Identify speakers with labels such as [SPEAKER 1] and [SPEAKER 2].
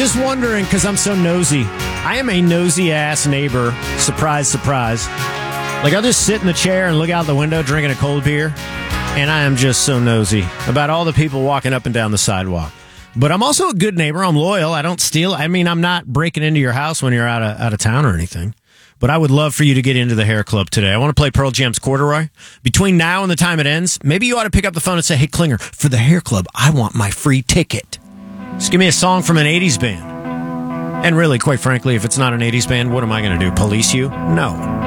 [SPEAKER 1] just wondering, because I'm so nosy. I am a nosy-ass neighbor. Surprise, surprise. Like, I'll just sit in the chair and look out the window drinking a cold beer, and I am just so nosy about all the people walking up and down the sidewalk. But I'm also a good neighbor. I'm loyal. I don't steal. I mean, I'm not breaking into your house when you're out of town or anything. But I would love for you to get into the hair club today. I want to play Pearl Jam's Corduroy. Between now and the time it ends, maybe you ought to pick up the phone and say, hey, Klinger, for the hair club, I want my free ticket. Just give me a song from an 80s band. And really, quite frankly, if it's not an 80s band, what am I going to do? Police you? No.